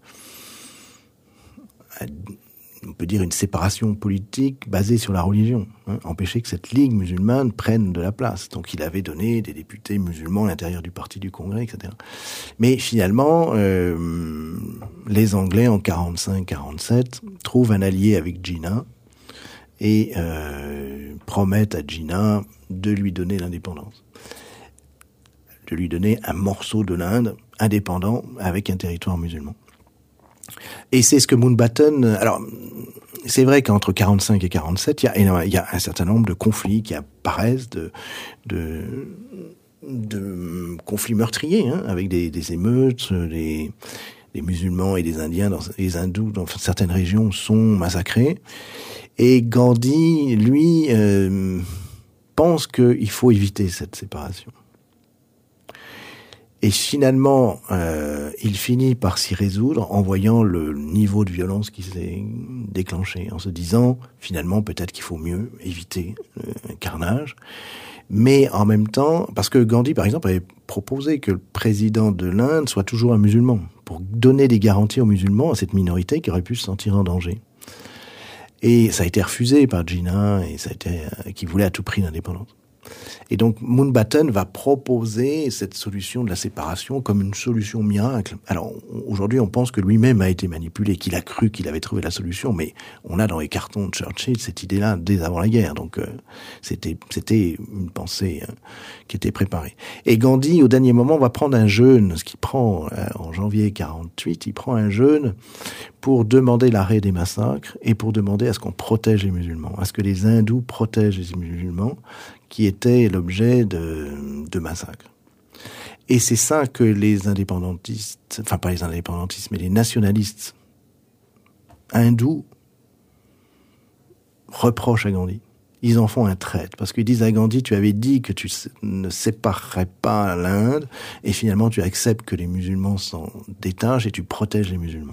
on peut dire une séparation politique basée sur la religion, hein, empêcher que cette ligue musulmane prenne de la place. Donc il avait donné des députés musulmans à l'intérieur du Parti du Congrès, et cetera. Mais finalement, euh, les Anglais en quarante-cinq quarante-sept trouvent un allié avec Jinnah et euh, promettent à Jinnah de lui donner l'indépendance, de lui donner un morceau de l'Inde indépendant avec un territoire musulman. Et c'est ce que Mountbatten... Alors, c'est vrai qu'entre quarante-cinq et quarante-sept, il y a, il y a un certain nombre de conflits qui apparaissent, de, de, de conflits meurtriers, hein, avec des, des émeutes, des, des musulmans et des Indiens, dans, les hindous dans certaines régions sont massacrés. Et Gandhi, lui, euh, pense qu'il faut éviter cette séparation. Et finalement, euh, il finit par s'y résoudre en voyant le niveau de violence qui s'est déclenché, en se disant, finalement, peut-être qu'il faut mieux éviter un carnage. Mais en même temps, parce que Gandhi, par exemple, avait proposé que le président de l'Inde soit toujours un musulman, pour donner des garanties aux musulmans, à cette minorité qui aurait pu se sentir en danger. Et ça a été refusé par Jinnah, et ça a été, euh, qui voulait à tout prix l'indépendance. Et donc Mountbatten va proposer cette solution de la séparation comme une solution miracle. Alors aujourd'hui on pense que lui-même a été manipulé, qu'il a cru qu'il avait trouvé la solution, mais on a dans les cartons de Churchill cette idée-là dès avant la guerre. Donc euh, c'était c'était une pensée euh, qui était préparée. Et Gandhi au dernier moment va prendre un jeûne, ce qu'il prend euh, en janvier quarante-huit, il prend un jeûne pour demander l'arrêt des massacres et pour demander à ce qu'on protège les musulmans, à ce que les hindous protègent les musulmans qui étaient l'objet de, de massacres. Et c'est ça que les indépendantistes, enfin pas les indépendantistes, mais les nationalistes hindous reprochent à Gandhi. Ils en font un traître, parce qu'ils disent à Gandhi, tu avais dit que tu ne séparerais pas l'Inde, et finalement tu acceptes que les musulmans s'en détachent et tu protèges les musulmans.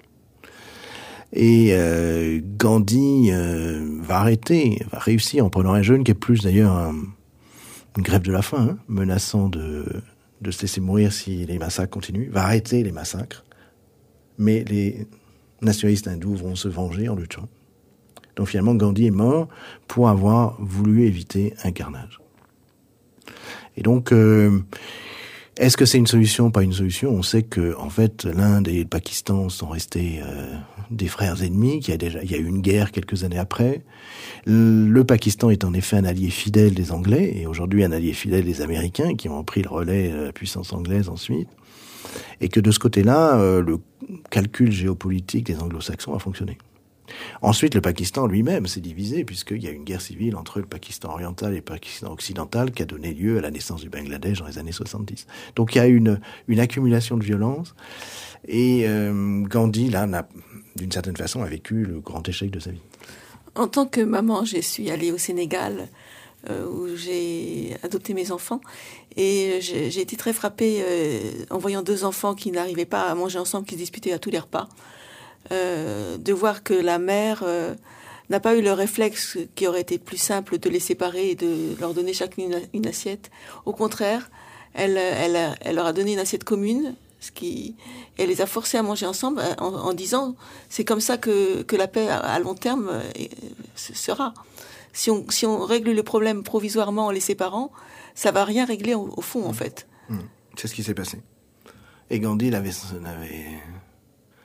Et euh, Gandhi euh, va arrêter, va réussir en prenant un jeûne qui est plus d'ailleurs un, une grève de la faim, hein, menaçant de, de se laisser mourir si les massacres continuent, va arrêter les massacres, mais les nationalistes hindous vont se venger en luttant. Donc finalement Gandhi est mort pour avoir voulu éviter un carnage. Et donc... Euh, Est-ce que c'est une solution, pas une solution? On sait que, en fait, l'Inde et le Pakistan sont restés euh, des frères ennemis, qu'il y a déjà, il y a eu une guerre quelques années après. Le Pakistan est en effet un allié fidèle des Anglais, et aujourd'hui un allié fidèle des Américains, qui ont pris le relais de la puissance anglaise ensuite. Et que de ce côté-là, euh, le calcul géopolitique des Anglo-Saxons a fonctionné. Ensuite, le Pakistan lui-même s'est divisé, puisqu'il y a une guerre civile entre le Pakistan oriental et le Pakistan occidental qui a donné lieu à la naissance du Bangladesh dans les années soixante-dix. Donc il y a une, une accumulation de violence, et euh, Gandhi, là, n'a, d'une certaine façon, a vécu le grand échec de sa vie. En tant que maman, je suis allée au Sénégal, euh, où j'ai adopté mes enfants, et j'ai, j'ai été très frappée euh, en voyant deux enfants qui n'arrivaient pas à manger ensemble, qui se disputaient à tous les repas. Euh, de voir que la mère euh, n'a pas eu le réflexe qui aurait été plus simple de les séparer et de leur donner chacune une, une assiette. Au contraire, elle, elle, elle leur a donné une assiette commune, ce qui, elle les a forcés à manger ensemble en, en disant c'est comme ça que, que la paix à long terme sera. Si on, si on règle le problème provisoirement en les séparant, ça va rien régler au, au fond, en fait. Mmh. C'est ce qui s'est passé. Et Gandhi l'avait... l'avait...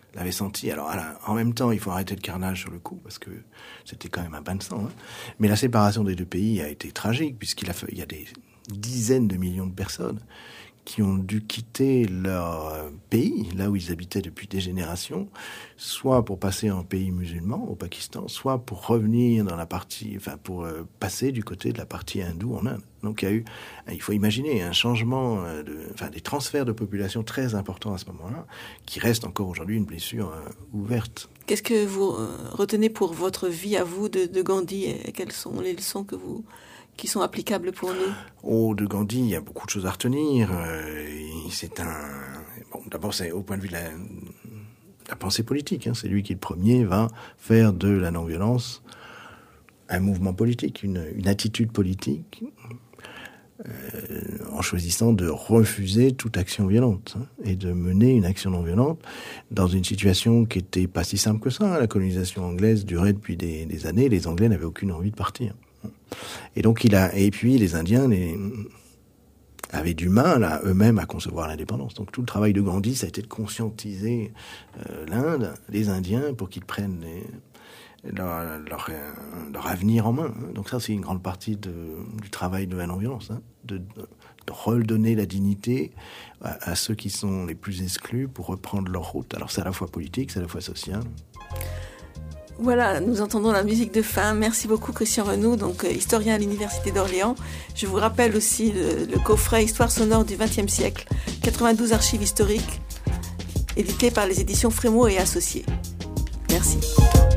l'avait senti. Alors, en même temps, il faut arrêter le carnage sur le coup, parce que c'était quand même un bain de sang. Hein. Mais la séparation des deux pays a été tragique, puisqu'il a fait, il y a des dizaines de millions de personnes qui ont dû quitter leur pays, là où ils habitaient depuis des générations, soit pour passer en pays musulman, au Pakistan, soit pour revenir dans la partie, enfin, pour euh, passer du côté de la partie hindoue en Inde. Donc, il y a eu, il faut imaginer un changement, de, enfin, des transferts de population très importants à ce moment-là, qui reste encore aujourd'hui une blessure euh, ouverte. Qu'est-ce que vous euh, retenez pour votre vie à vous de, de Gandhi, et quelles sont les leçons que vous... qui sont applicables pour nous? Oh, de Gandhi, il y a beaucoup de choses à retenir. Euh, c'est un... Bon, d'abord, c'est au point de vue de la, la pensée politique. Hein. C'est lui qui, le premier, va faire de la non-violence un mouvement politique, une, une attitude politique, euh, en choisissant de refuser toute action violente hein, et de mener une action non-violente dans une situation qui était pas si simple que ça. La colonisation anglaise durait depuis des, des années. Les Anglais n'avaient aucune envie de partir. Et donc il a, et puis les Indiens les, avaient du mal à eux-mêmes à concevoir l'indépendance. Donc tout le travail de Gandhi, ça a été de conscientiser euh, l'Inde, les Indiens, pour qu'ils prennent les, leur, leur, leur avenir en main. Donc ça, c'est une grande partie de, du travail de la non-violence, hein, de, de, de redonner la dignité à, à ceux qui sont les plus exclus pour reprendre leur route. Alors c'est à la fois politique, c'est à la fois social. Voilà, nous entendons la musique de fin. Merci beaucoup Christian Renaud, donc euh, historien à l'Université d'Orléans. Je vous rappelle aussi le, le coffret Histoire sonore du vingtième siècle, quatre-vingt-douze archives historiques, édité par les éditions Frémaux et Associés. Merci.